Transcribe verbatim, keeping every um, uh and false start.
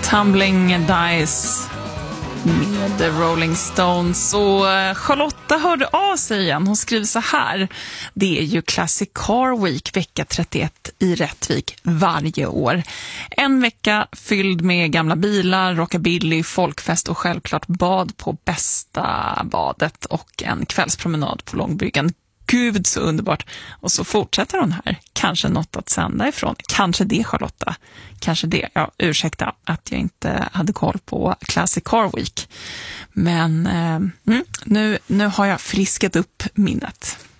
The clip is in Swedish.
Tumbling Dice med The Rolling Stones. Och Charlotta hörde av sig igen. Hon skriver så här: det är ju Classic Car Week vecka trettioett i Rättvik varje år. En vecka fylld med gamla bilar, rockabilly, folkfest och självklart bad på bästa badet och en kvällspromenad på Långbryggan. Gud så underbart. Och så fortsätter hon här. Kanske något att sända ifrån. Kanske det, Charlotta. Kanske det. Ja, ursäkta att jag inte hade koll på Classic Car Week. Men eh, nu, nu har jag friskat upp minnet.